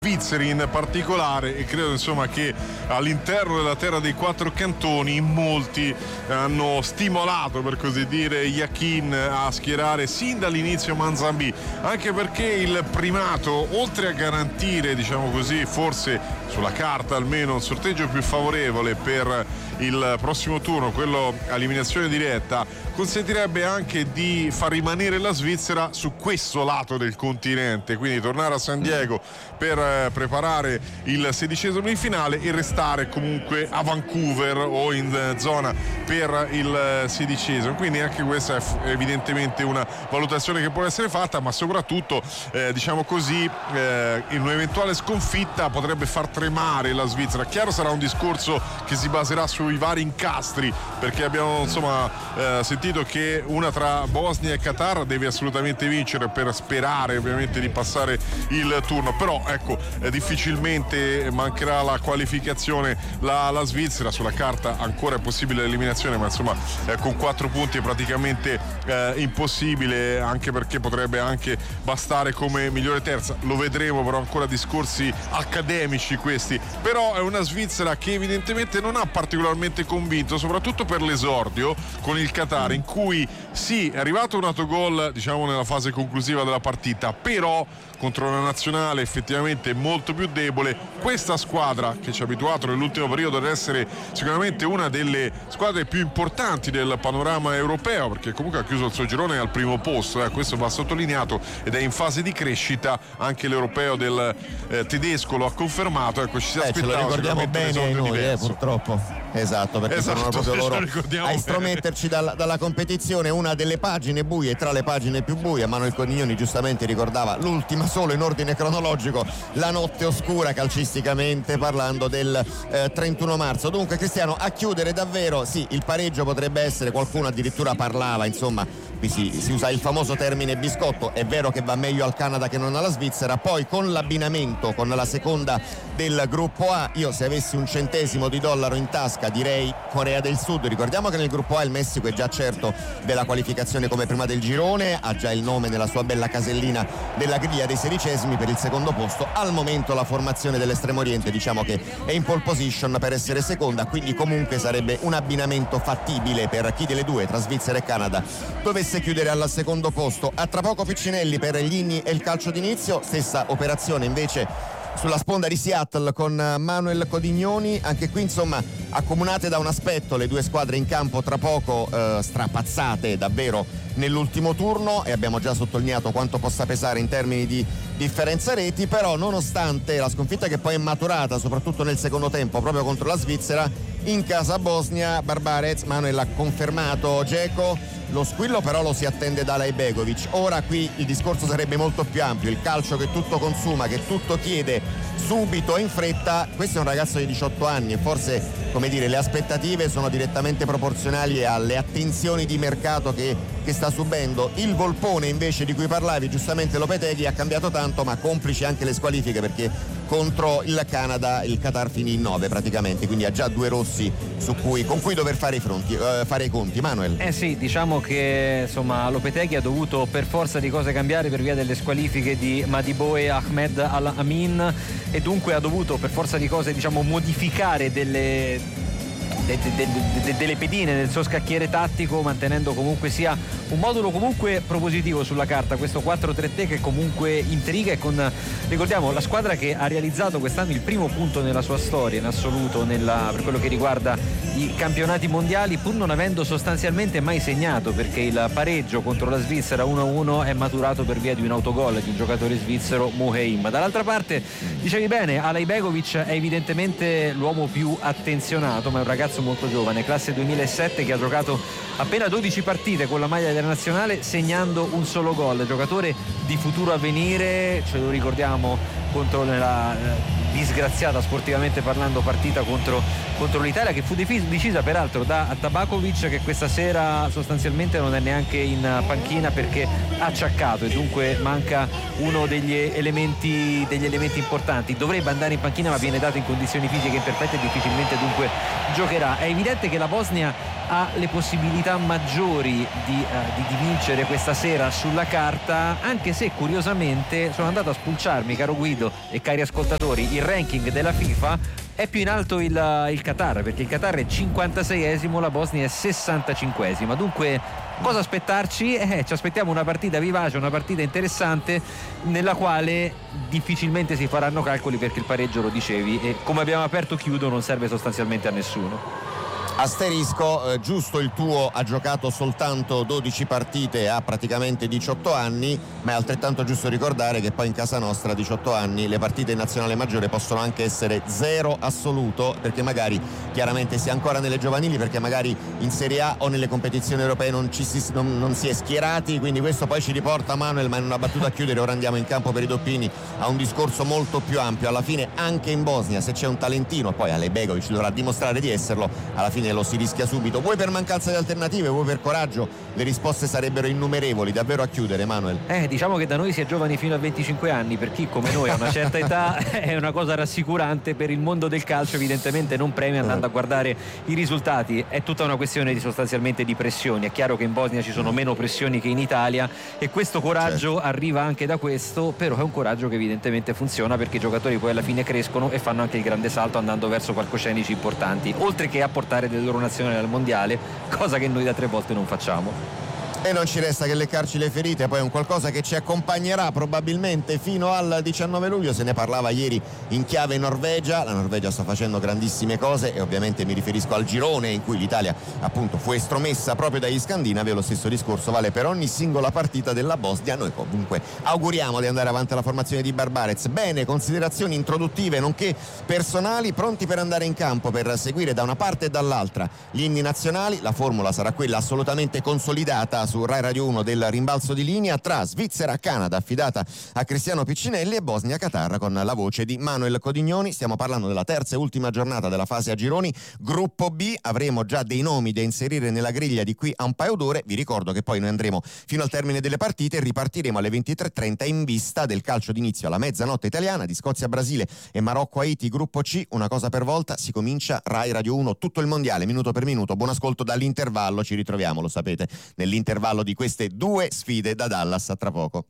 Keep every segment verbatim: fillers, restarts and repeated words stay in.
svizzeri in particolare, e credo insomma che all'interno della terra dei quattro cantoni in molti hanno stimolato, per così dire, Yakin a schierare sin dall'inizio Manzambi, anche perché il primato, oltre a garantire, diciamo così, forse sulla carta almeno un sorteggio più favorevole per il prossimo turno, quello a eliminazione diretta, consentirebbe anche di far rimanere la Svizzera su questo lato del continente, quindi tornare a San Diego per eh, preparare il sedicesimo di finale e restare comunque a Vancouver o in eh, zona per il eh, sedicesimo. Quindi anche questa è f- evidentemente una valutazione che può essere fatta, ma soprattutto eh, diciamo così eh, in un'eventuale sconfitta potrebbe far tremare la Svizzera. Chiaro, sarà un discorso che si baserà sui vari incastri, perché abbiamo insomma eh, sentito che una tra Bosnia e Qatar deve assolutamente vincere per sperare ovviamente di passare il turno, però ecco eh, difficilmente mancherà la qualificazione la, la Svizzera. Sulla carta ancora è possibile l'eliminazione, ma insomma eh, con quattro punti è praticamente eh, impossibile, anche perché potrebbe anche bastare come migliore terza, lo vedremo, però ancora discorsi accademici questi. Però è una Svizzera che evidentemente non ha particolarmente convinto, soprattutto per l'esordio con il Qatar, in cui sì, è arrivato un autogol diciamo nella fase conclusiva della partita, però contro una nazionale effettivamente molto più debole. Questa squadra, che ci ha abituato nell'ultimo periodo ad essere sicuramente una delle squadre più importanti del panorama europeo, perché comunque ha chiuso il suo girone al primo posto, eh, questo va sottolineato, ed è in fase di crescita, anche l'europeo del eh, tedesco lo ha confermato, ecco, ci si eh, aspettava ce lo ricordiamo bene noi, eh, purtroppo, esatto, perché esatto, sono proprio loro a estrometterci dalla, dalla competizione. Una delle pagine buie, tra le pagine più buie, Manuel Coniglioni giustamente ricordava l'ultima solo in ordine cronologico, la notte oscura calcisticamente parlando del eh, trentuno marzo. Dunque Cristiano, a chiudere davvero, sì, il pareggio potrebbe essere, qualcuno addirittura parlava, insomma, qui si, si usa il famoso termine biscotto, è vero che va meglio al Canada che non alla Svizzera, poi con l'abbinamento con la seconda del gruppo A, io se avessi un centesimo di dollaro in tasca direi Corea del Sud. Ricordiamo che nel gruppo A il Messico è già certo della qualificazione come prima del girone, ha già il nome nella sua bella casellina della griglia dei sedicesimi per il secondo posto. Al momento la formazione dell'Estremo Oriente diciamo che è in pole position per essere seconda, quindi comunque sarebbe un abbinamento fattibile per chi delle due, tra Svizzera e Canada, dovesse chiudere al secondo posto. A tra poco Piccinelli per gli inni e il calcio d'inizio, stessa operazione invece sulla sponda di Seattle con Manuel Codignoni. Anche qui insomma accomunate da un aspetto le due squadre in campo tra poco eh, strapazzate davvero nell'ultimo turno, e abbiamo già sottolineato quanto possa pesare in termini di differenza reti. Però nonostante la sconfitta che poi è maturata soprattutto nel secondo tempo proprio contro la Svizzera in casa Bosnia, Barbarez, Manuel ha confermato Dzeko, lo squillo però lo si attende da Lajbegovic. Ora qui il discorso sarebbe molto più ampio, il calcio che tutto consuma, che tutto chiede subito e in fretta. Questo è un ragazzo di diciotto anni e forse, come dire, le aspettative sono direttamente proporzionali alle attenzioni di mercato che, che sta subendo. Il Volpone invece di cui parlavi giustamente Lopetegui ha cambiato tanto, ma complici anche le squalifiche, perché contro il Canada il Qatar finì in nove praticamente, quindi ha già due rossi su cui, con cui dover fare i, fronti, eh, fare i conti. Manuel? Eh sì, diciamo che insomma Lopetegui ha dovuto per forza di cose cambiare per via delle squalifiche di Madiboe, Ahmed Al-Amin, e dunque ha dovuto per forza di cose diciamo modificare delle De, de, de, de, delle pedine del suo scacchiere tattico, mantenendo comunque sia un modulo comunque propositivo sulla carta, questo quattro tre tre che comunque intriga, e con, ricordiamo, la squadra che ha realizzato quest'anno il primo punto nella sua storia in assoluto nella, per quello che riguarda i campionati mondiali, pur non avendo sostanzialmente mai segnato, perché il pareggio contro la Svizzera uno a uno è maturato per via di un autogol di un giocatore svizzero, Muheim. Dall'altra parte, dicevi bene, Alajbegovic è evidentemente l'uomo più attenzionato, ma è un ragazzo molto giovane, classe duemilasette, che ha giocato appena dodici partite con la maglia della nazionale, segnando un solo gol. Giocatore di futuro a venire, ce lo ricordiamo contro nella disgraziata sportivamente parlando partita contro, contro l'Italia, che fu decisa peraltro da Tabakovic, che questa sera sostanzialmente non è neanche in panchina perché ha acciaccato e dunque manca uno degli elementi, degli elementi importanti. Dovrebbe andare in panchina ma viene dato in condizioni fisiche imperfette e difficilmente dunque giocherà. È evidente che la Bosnia ha le possibilità maggiori di, uh, di, di vincere questa sera sulla carta, anche se curiosamente sono andato a spulciarmi, caro Guido e cari ascoltatori, il ranking della FIFA. È più in alto il, il Qatar, perché il Qatar è cinquantaseiesimo, la Bosnia è sessantacinquesima. Dunque cosa aspettarci? Eh, ci aspettiamo una partita vivace, una partita interessante nella quale difficilmente si faranno calcoli, perché il pareggio, lo dicevi, e come abbiamo aperto chiudo, non serve sostanzialmente a nessuno. Asterisco, eh, giusto il tuo ha giocato soltanto dodici partite, ha praticamente diciotto anni, ma è altrettanto giusto ricordare che poi in casa nostra a diciotto anni le partite in nazionale maggiore possono anche essere zero assoluto, perché magari chiaramente si è ancora nelle giovanili, perché magari in Serie A o nelle competizioni europee non, ci si, non, non si è schierati, quindi questo poi ci riporta, Manuel, ma in una battuta a chiudere, ora andiamo in campo per i doppini, a un discorso molto più ampio. Alla fine anche in Bosnia, se c'è un talentino, poi Alejbegovic dovrà dimostrare di esserlo, alla fine lo si rischia subito, vuoi per mancanza di alternative, vuoi per coraggio, le risposte sarebbero innumerevoli. Davvero a chiudere, Manuel? Eh, diciamo che da noi si è giovani fino a venticinque anni, per chi come noi a una certa età è una cosa rassicurante. Per il mondo del calcio evidentemente non premia andando a guardare i risultati, è tutta una questione di sostanzialmente di pressioni. È chiaro che in Bosnia ci sono meno pressioni che in Italia e questo coraggio, certo, arriva anche da questo, però è un coraggio che evidentemente funziona, perché i giocatori poi alla fine crescono e fanno anche il grande salto andando verso palcoscenici importanti, oltre che a portare le loro nazionali al mondiale, cosa che noi da tre volte non facciamo. E non ci resta che leccarci le ferite, poi è un qualcosa che ci accompagnerà probabilmente fino al diciannove luglio. Se ne parlava ieri in chiave Norvegia, la Norvegia sta facendo grandissime cose e ovviamente mi riferisco al girone in cui l'Italia appunto fu estromessa proprio dagli scandinavi, e lo stesso discorso vale per ogni singola partita della Bosnia. Noi comunque auguriamo di andare avanti alla formazione di Barbarez. Bene, considerazioni introduttive nonché personali, pronti per andare in campo per seguire da una parte e dall'altra gli inni nazionali. La formula sarà quella assolutamente consolidata su Rai Radio uno del rimbalzo di linea tra Svizzera-Canada, affidata a Cristiano Piccinelli, e Bosnia-Qatar con la voce di Manuel Codignoni. Stiamo parlando della terza e ultima giornata della fase a gironi, gruppo B. Avremo già dei nomi da inserire nella griglia di qui a un paio d'ore. Vi ricordo che poi noi andremo fino al termine delle partite e ripartiremo alle ventitré e trenta in vista del calcio d'inizio alla mezzanotte italiana di Scozia-Brasile e Marocco-Haiti, gruppo C. Una cosa per volta, si comincia. Rai Radio uno, tutto il mondiale, minuto per minuto. Buon ascolto dall'intervallo, ci ritroviamo, lo sapete, nell'intervallo di queste due sfide da Dallas. A tra poco.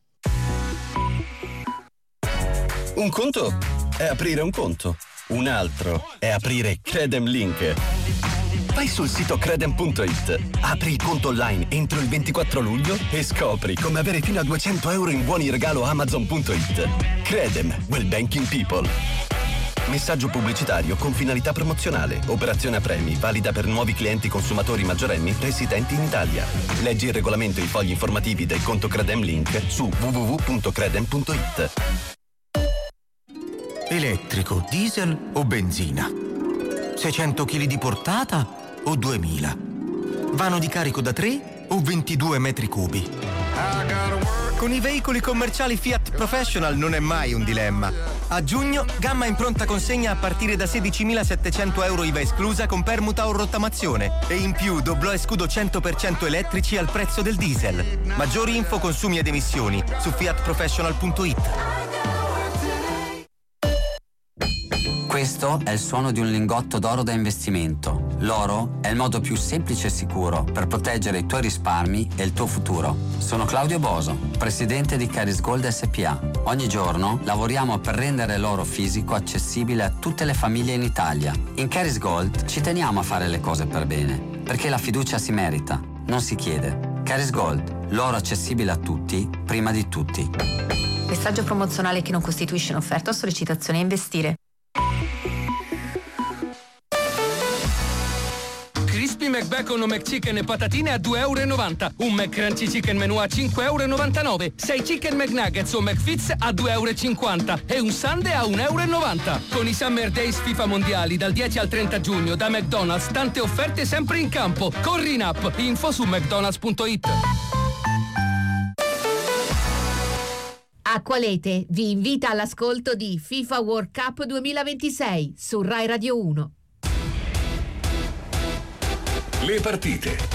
Un conto è aprire un conto, un altro è aprire Credem Link. Vai sul sito credem punto it, apri il conto online entro il ventiquattro luglio e scopri come avere fino a duecento euro in buoni regalo amazon punto it. Credem, well banking people. Messaggio pubblicitario con finalità promozionale. Operazione a premi, valida per nuovi clienti consumatori maggiorenni residenti in Italia. Leggi il regolamento e i fogli informativi del conto Credem Link su w w w punto credem punto it. Elettrico, diesel o benzina? seicento chili di portata o duemila? Vano di carico da tre o ventidue metri cubi? Con i veicoli commerciali Fiat Professional non è mai un dilemma. A giugno, gamma in pronta consegna a partire da sedicimilasettecento euro I V A esclusa con permuta o rottamazione. E in più doblò e scudo cento per cento elettrici al prezzo del diesel. Maggiori info, consumi ed emissioni su fiat professional punto it. Questo è il suono di un lingotto d'oro da investimento. L'oro è il modo più semplice e sicuro per proteggere i tuoi risparmi e il tuo futuro. Sono Claudio Boso, presidente di Caris Gold S P A. Ogni giorno lavoriamo per rendere l'oro fisico accessibile a tutte le famiglie in Italia. In Caris Gold ci teniamo a fare le cose per bene, perché la fiducia si merita, non si chiede. Caris Gold, l'oro accessibile a tutti, prima di tutti. Messaggio promozionale che non costituisce un'offerta o sollecitazione a investire. Crispy McBacon o McChicken e patatine a due euro e novanta. Un McCrunchy Chicken Menù a cinque euro e novantanove. sei Chicken McNuggets o McFits a due euro e cinquanta. E un Sundae a un euro e novanta. Con i Summer Days FIFA Mondiali dal dieci al trenta giugno da McDonald's, tante offerte sempre in campo. Corri in app. Info su mcdonalds punto it. Acqualete vi invita all'ascolto di FIFA World Cup duemilaventisei su Rai Radio uno. Le partite.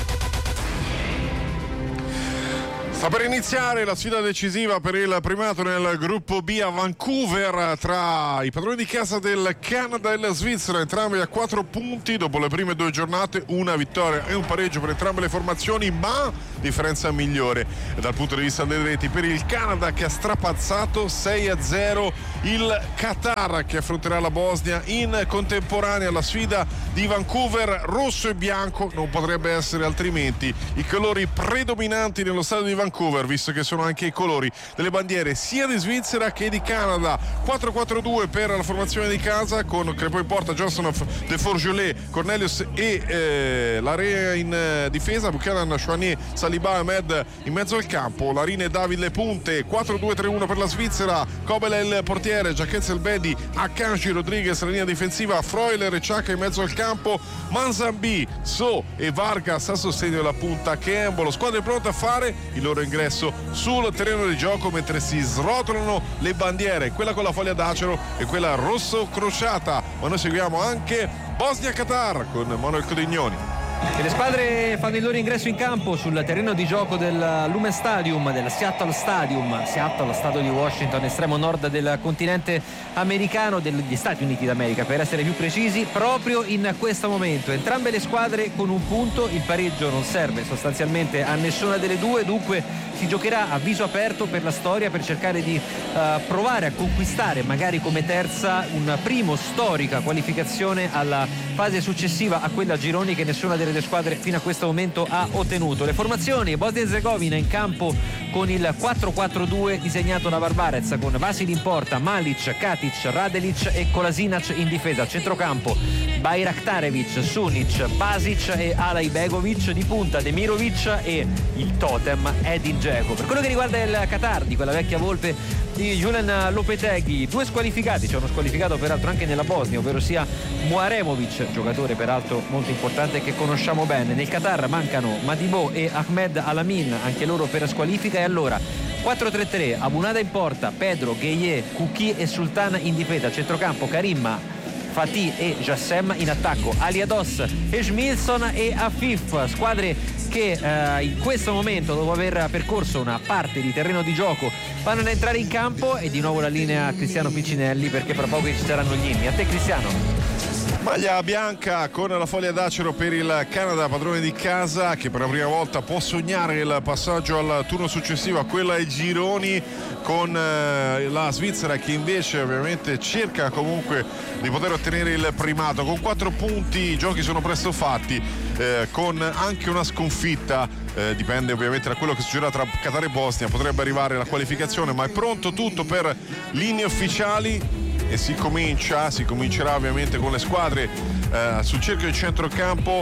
Sta per iniziare la sfida decisiva per il primato nel gruppo B a Vancouver tra i padroni di casa del Canada e la Svizzera, entrambi a quattro punti dopo le prime due giornate, una vittoria e un pareggio per entrambe le formazioni, ma differenza migliore dal punto di vista delle reti per il Canada, che ha strapazzato sei a zero il Qatar, che affronterà la Bosnia in contemporanea. La sfida di Vancouver, rosso e bianco, non potrebbe essere altrimenti, i colori predominanti nello stadio di Vancouver, visto che sono anche i colori delle bandiere sia di Svizzera che di Canada. Quattro quattro due per la formazione di casa, con Crepo in porta, Johnson, De Forgelet, Cornelius e eh, Larea in eh, difesa, Buchanan, Chouanier, Saliba, Ahmed in mezzo al campo, Larin e David le punte. Quattro due tre uno per la Svizzera, Kobel è il portiere, Jacques Elbedi, Akanji, Rodriguez la linea difensiva, Freuler e Ciacca in mezzo al campo, Manzambi, So e Vargas a sostegno della punta Campbell. Squadre pronte a fare il loro ingresso sul terreno di gioco mentre si srotolano le bandiere, quella con la foglia d'acero e quella rosso crociata. Ma noi seguiamo anche Bosnia-Qatar con Manuel Codignoni. E le squadre fanno il loro ingresso in campo sul terreno di gioco del Lumen Stadium, del Seattle Stadium. Seattle, stato di Washington, estremo nord del continente americano, degli Stati Uniti d'America per essere più precisi, proprio in questo momento. Entrambe le squadre con un punto, il pareggio non serve sostanzialmente a nessuna delle due, dunque si giocherà a viso aperto per la storia, per cercare di uh, provare a conquistare, magari come terza, una primo storica qualificazione alla fase successiva a quella a gironi che nessuna delle due squadre fino a questo momento ha ottenuto. Le formazioni: Bosnia e Erzegovina in campo con il quattro quattro due disegnato da Barbarez, con Vasil in porta, Malic, Katic, Radelic e Kolasinac in difesa. A centrocampo Bajraktarevic, Sunic, Basic e Alay Begovic, di punta Demirovic e il totem Edin Dzeko. Per quello che riguarda il Qatar, di quella vecchia volpe di Julian Lopetegui, due squalificati, c'è uno squalificato peraltro anche nella Bosnia, ovvero sia Muaremovic, giocatore peraltro molto importante che conosciamo bene. Nel Qatar mancano Madibo e Ahmed Alamin, anche loro per squalifica. E allora quattro tre tre, Abunada in porta, Pedro, Gueye, Kuki e Sultan in difesa. Centrocampo Karim, Fatih e Jassem, in attacco Aliados, Esmilson e Afif. Squadre che eh, in questo momento, dopo aver percorso una parte di terreno di gioco, vanno ad entrare in campo. E di nuovo la linea a Cristiano Piccinelli, perché fra poco ci saranno gli inni. A te, Cristiano. Maglia bianca con la foglia d'acero per il Canada, padrone di casa, che per la prima volta può sognare il passaggio al turno successivo, a quella ai gironi, con eh, la Svizzera che invece ovviamente cerca comunque di poter ottenere il primato. Con quattro punti i giochi sono presto fatti, eh, con anche una sconfitta, eh, dipende ovviamente da quello che succederà tra Qatar e Bosnia, potrebbe arrivare la qualificazione, ma è pronto tutto per linee ufficiali. E si comincia, si comincerà ovviamente con le squadre eh, sul cerchio di centrocampo,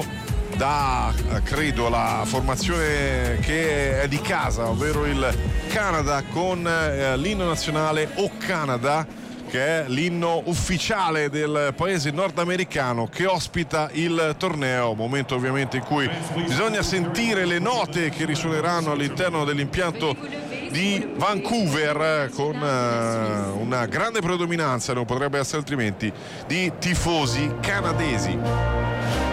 da eh, credo la formazione che è di casa, ovvero il Canada con eh, l'inno nazionale O Canada, che è l'inno ufficiale del paese nordamericano che ospita il torneo. Momento ovviamente in cui bisogna sentire le note che risuoneranno all'interno dell'impianto di Vancouver, con uh, una grande predominanza, non potrebbe essere altrimenti, di tifosi canadesi.